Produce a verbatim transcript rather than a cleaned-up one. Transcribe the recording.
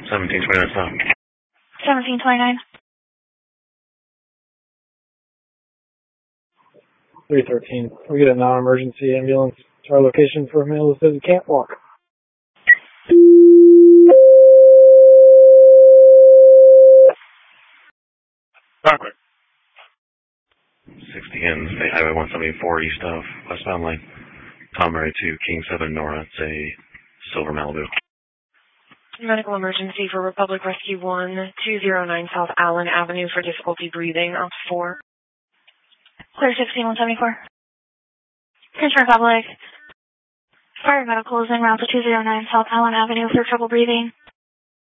seventeen twenty-nine stop. seventeen twenty-nine. three thirteen. We get a non-emergency ambulance to our location for a male who says he can't walk. Rockwood. sixty in State Highway one seventy-four east of westbound lane. Tom Murray to King seven Nora. It's a silver Malibu. Medical emergency for Republic Rescue one, two oh nine South Allen Avenue for difficulty breathing, off four. Clear sixteen one seventy-four. Prince Republic. Fire medical is en route to two oh nine South Allen Avenue for trouble breathing.